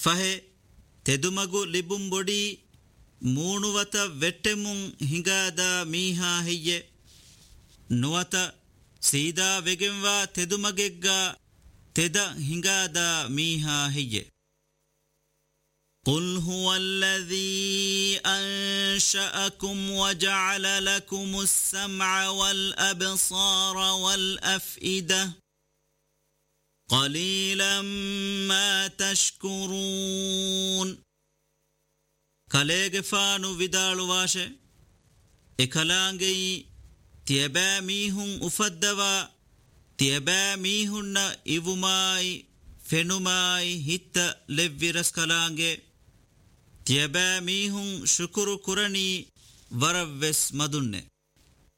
ಫಹೆ ತೆದುಮಗು ಲಿಬುಂ ಬೊಡಿ ಮೂಣುವತ ವೆಟ್ಟೆಮುಂ ಹಿಂಗಾದ ಮೀಹಾ ಹೆಯ್ಯೆ ನುವತ ಸೀದಾ ವೆಗೆಂವಾ ತೆದುಮಗೆಗ್ಗ ತೆದ ಹಿಂಗಾದ ಮೀಹಾ ಹೆಯ್ಯೆ قل هو الذي أنشأكم وجعل لكم السمع والأبصار والأفئدة قليلا ما تشكرون كاليغفانو vidaalu washe ekalaangai tiyaba mihun ufaddawa tiyaba mihunna ivumai fenumai hitta levviras kalaange tiyaba mihun shukuru kurani waravves madunne